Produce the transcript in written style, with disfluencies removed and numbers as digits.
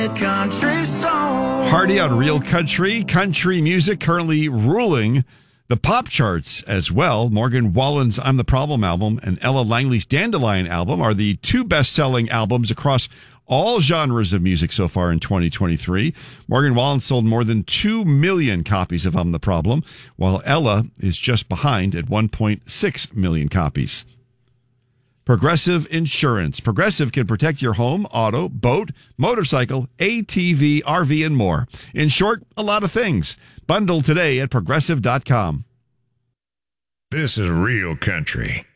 Country song. Hardy on Real Country. Country music currently ruling the pop charts as well. Morgan Wallen's I'm the Problem album and Ella Langley's Dandelion album are the two best-selling albums across all genres of music so far in 2023. Morgan Wallen sold more than 2 million copies of I'm the Problem, while Ella is just behind at 1.6 million copies. Progressive Insurance. Progressive can protect your home, auto, boat, motorcycle, ATV, RV, and more. In short, a lot of things. Bundle today at Progressive.com. This is Real Country.